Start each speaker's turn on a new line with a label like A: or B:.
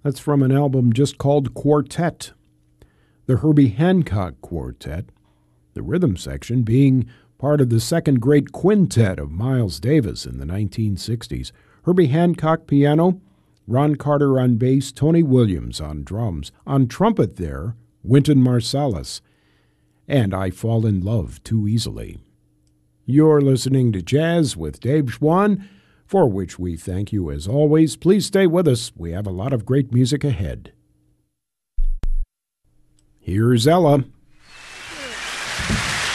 A: That's from an album just called Quartet. The Herbie Hancock Quartet, the rhythm section being part of the second great quintet of Miles Davis in the 1960s. Herbie Hancock piano, Ron Carter on bass, Tony Williams on drums. On trumpet there, Wynton Marsalis. And I Fall in Love Too Easily. You're listening to Jazz with Dave Schwann, for which we thank you as always. Please stay with us. We have a lot of great music ahead. Here's Ella.